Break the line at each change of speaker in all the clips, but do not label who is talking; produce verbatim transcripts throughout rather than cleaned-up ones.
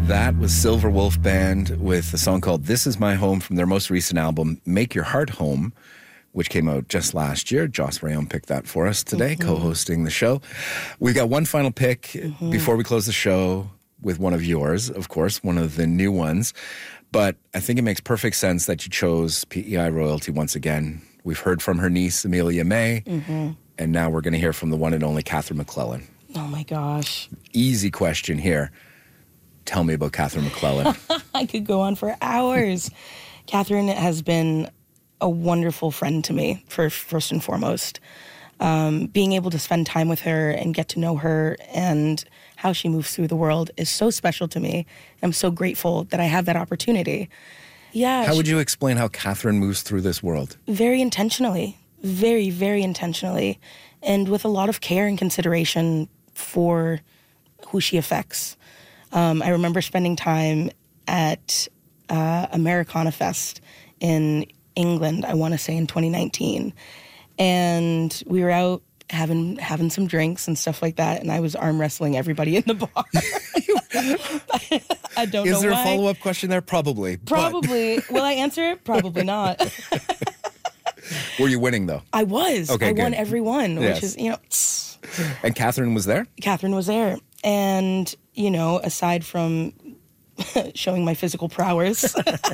That was Silver Wolf Band with a song called This Is My Home from their most recent album, Make Your Heart Home, which came out just last year. Joss Rayon picked that for us today, mm-hmm. co-hosting the show. We've got one final pick mm-hmm. before we close the show with one of yours, of course, one of the new ones. But I think it makes perfect sense that you chose P E I royalty once again. We've heard from her niece, Amelia May, mm-hmm. and now we're going to hear from the one and only Catherine McClellan.
Oh, my gosh.
Easy question here. Tell me about Catherine McClellan.
I could go on for hours. Catherine has been a wonderful friend to me, for first and foremost. Um, being able to spend time with her and get to know her and how she moves through the world is so special to me. I'm so grateful that I have that opportunity. Yeah.
How would you explain how Catherine moves through this world?
Very intentionally. Very, very intentionally. And with a lot of care and consideration for who she affects. Um, I remember spending time at uh, Americana Fest in England, I want to say in twenty nineteen. And we were out having having some drinks and stuff like that, and I was arm wrestling everybody in the bar. I don't
Is
know
Is there
why.
a follow-up question there? Probably.
Probably. Will I answer it? Probably not.
Were you winning, though?
I was.
Okay,
I
good.
won every one,
Yes.
which is, you know...
And Catherine was there?
Catherine was there. And, you know, aside from showing my physical prowess,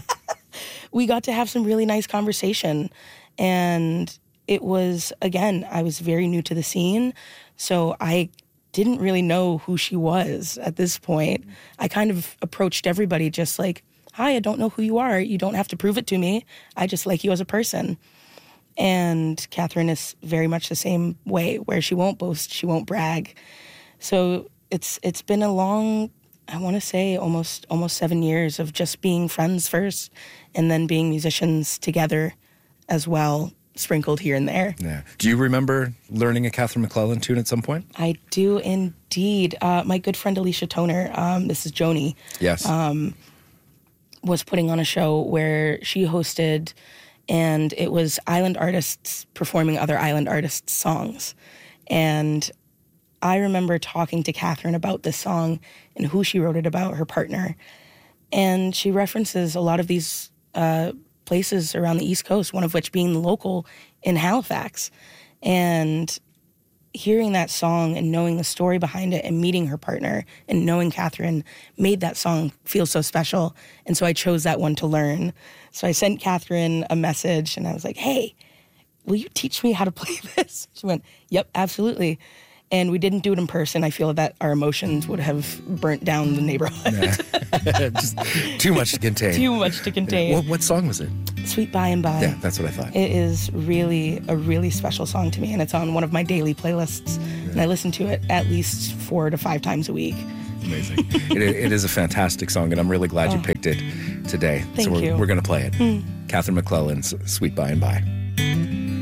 we got to have some really nice conversation. And it was, again, I was very new to the scene, so I didn't really know who she was at this point. I kind of approached everybody just like, hi, I don't know who you are. You don't have to prove it to me. I just like you as a person. And Catherine is very much the same way, where she won't boast, she won't brag. So it's it's been a long, I want to say almost almost seven years of just being friends first, and then being musicians together as well, sprinkled here and there.
Yeah. Do you remember learning a Catherine McClellan tune at some point?
I do indeed. Uh, my good friend Alicia Toner, um, this is Joni.
Yes.
Um, was putting on a show where she hosted, and it was island artists performing other island artists' songs. And I remember talking to Catherine about this song and who she wrote it about, her partner. And she references a lot of these uh, places around the East Coast, one of which being the local in Halifax. And hearing that song and knowing the story behind it and meeting her partner and knowing Catherine made that song feel so special. And so I chose that one to learn. So I sent Catherine a message and I was like, hey, will you teach me how to play this? She went, yep, absolutely. And we didn't do it in person. I feel that our emotions would have burnt down the neighborhood.
Yeah. Just too much to contain.
Too much to contain.
Yeah. What, what song was it?
Sweet By and By.
Yeah, that's what I thought.
It is really a really special song to me, and it's on one of my daily playlists. Yeah. And I listen to it at least four to five times a week.
Amazing. it, it is a fantastic song, and I'm really glad oh. you picked it today.
Thank
so we're,
you.
we're going to play it.
Mm.
Catherine McClellan's Sweet By and By.